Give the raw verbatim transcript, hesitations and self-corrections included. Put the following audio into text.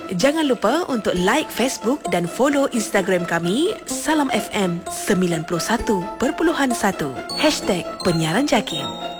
Jangan lupa untuk like Facebook dan follow Instagram kami Salam F M sembilan puluh satu perpuluhan satu Hashtag Penyiaran Jakim.